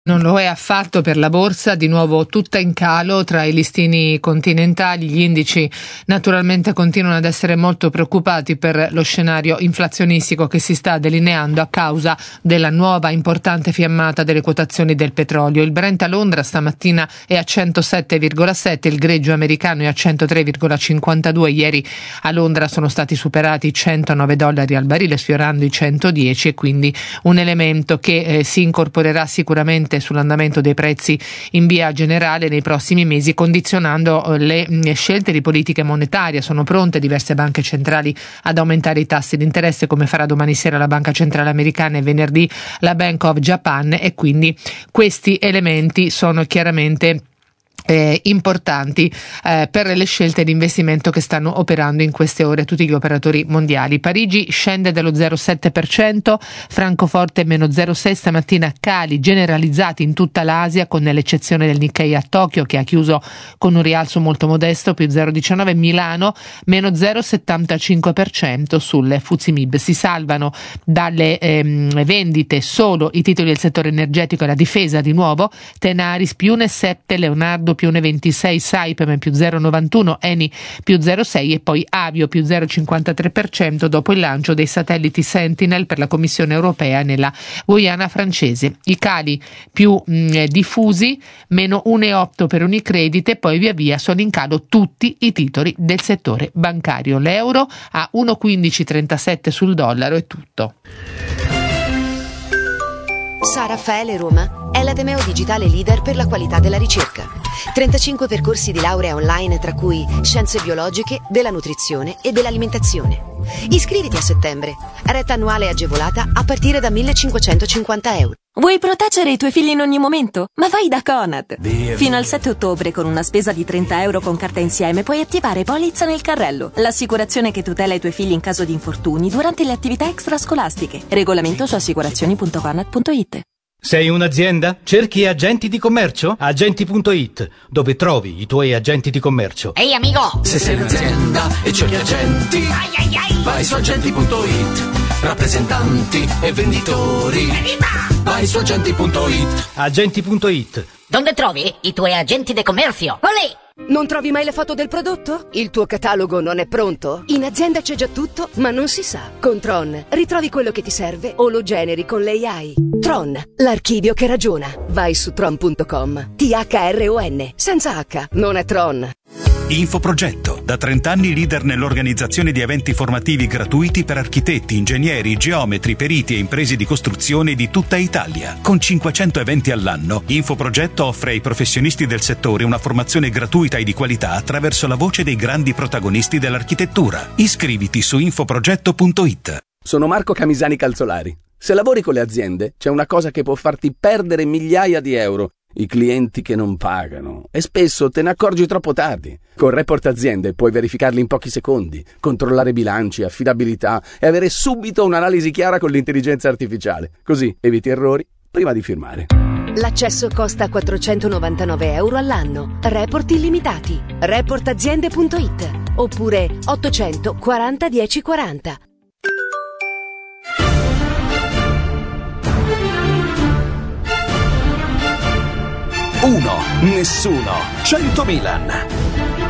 Non lo è affatto per la borsa, di nuovo tutta in calo tra i listini continentali. Gli indici naturalmente continuano ad essere molto preoccupati per lo scenario inflazionistico che si sta delineando a causa della nuova importante fiammata delle quotazioni del petrolio. Il Brent a Londra stamattina è a 107,7, il greggio americano è a 103,52. Ieri a Londra sono stati superati i $109 al barile, sfiorando i 110, e quindi un elemento che si incorporerà sicuramente sull'andamento dei prezzi in via generale nei prossimi mesi, condizionando le scelte di politica monetaria. Sono pronte diverse banche centrali ad aumentare i tassi di interesse, come farà domani sera la Banca Centrale Americana e venerdì la Bank of Japan, e quindi questi elementi sono chiaramente importanti per le scelte di investimento che stanno operando in queste ore tutti gli operatori mondiali. Parigi scende dello 0,7%, Francoforte meno 0,6%, stamattina cali generalizzati in tutta l'Asia, con l'eccezione del Nikkei a Tokyo che ha chiuso con un rialzo molto modesto, più 0,19%, Milano meno 0,75% sulle FTSE MIB. Si salvano dalle vendite solo i titoli del settore energetico e la difesa, di nuovo Tenaris più 1,7%, Leonardo più 1,26%, Saipem più 0,91%, Eni più 0,6% e poi Avio più 0,53% dopo il lancio dei satelliti Sentinel per la Commissione europea nella Guyana francese. I cali più diffusi, meno 1,8% per Unicredit, e poi via via sono in calo tutti i titoli del settore bancario. L'euro a 1,1537 sul dollaro è tutto. Sa Raffaele Roma è l'Ateneo digitale leader per la qualità della ricerca. 35 percorsi di laurea online, tra cui scienze biologiche, della nutrizione e dell'alimentazione. Iscriviti a settembre. Retta annuale agevolata a partire da €1.550. Vuoi proteggere i tuoi figli in ogni momento? Ma vai da Conad! Fino al 7 ottobre, con una spesa di €30 con carta insieme, puoi attivare Polizza nel carrello, l'assicurazione che tutela i tuoi figli in caso di infortuni durante le attività extrascolastiche. Regolamento su assicurazioni.conad.it. Sei un'azienda? Cerchi agenti di commercio? Agenti.it, dove trovi i tuoi agenti di commercio. Ehi amico! Se sei un'azienda e cerchi agenti, vai su agenti.it. Rappresentanti e venditori, vai su agenti.it. Agenti.it. Dove trovi i tuoi agenti di commercio? Olè! Non trovi mai le foto del prodotto? Il tuo catalogo non è pronto? In azienda c'è già tutto, ma non si sa. Con Tron ritrovi quello che ti serve o lo generi con l'AI. Tron, l'archivio che ragiona. Vai su tron.com. THRON, senza H, non è Tron. Infoprogetto, da 30 anni leader nell'organizzazione di eventi formativi gratuiti per architetti, ingegneri, geometri, periti e imprese di costruzione di tutta Italia. Con 500 eventi all'anno, Infoprogetto offre ai professionisti del settore una formazione gratuita e di qualità attraverso la voce dei grandi protagonisti dell'architettura. Iscriviti su infoprogetto.it. Sono Marco Camisani Calzolari. Se lavori con le aziende, c'è una cosa che può farti perdere migliaia di euro: i clienti che non pagano, e spesso te ne accorgi troppo tardi. Con Report Aziende puoi verificarli in pochi secondi, controllare bilanci, affidabilità e avere subito un'analisi chiara con l'intelligenza artificiale. Così eviti errori prima di firmare. L'accesso costa €499 all'anno. Report illimitati. Reportaziende.it oppure 840 1040. 1, nessuno, 100 Milan.